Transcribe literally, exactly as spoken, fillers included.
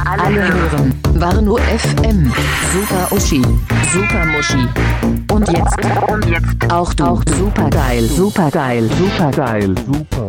Alle hören Warnow F M. Super Uschi, Super Muschi. Und jetzt, und jetzt auch du. Auch super geil, super geil, super geil, super.